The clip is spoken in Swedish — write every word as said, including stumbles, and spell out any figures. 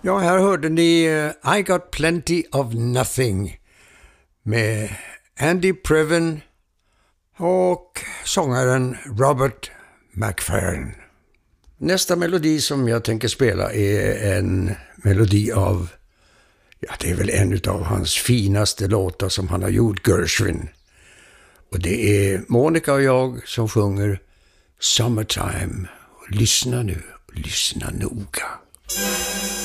Ja, här hörde ni uh, I Got Plenty of Nothing med Andy Previn och sångaren Robert McFerrin. Nästa melodi som jag tänker spela är en melodi av, ja, det är väl en av hans finaste låtar som han har gjort, Gershwin. Och det är Monica och jag som sjunger Summertime. Och lyssna nu, lyssna noga.